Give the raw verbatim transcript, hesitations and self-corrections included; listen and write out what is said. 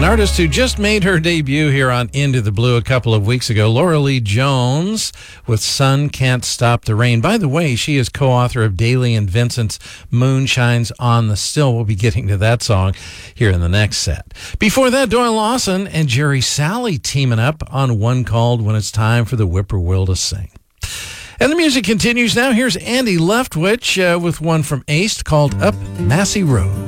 artist who just made her debut here on Into the Blue a couple of weeks ago, Laura Lee Jones, with Sun Can't Stop the Rain. By the way, she is co-author of Daly and Vincent's Moon Shines on the Still. We'll be getting to that song here in the next set. Before that, Doyle Lawson and Jerry Salley teaming up on one called When It's Time for the Whippoorwill to Sing. And the music continues now. Here's Andy Leftwich uh, with one from Ace called Up Massey Road.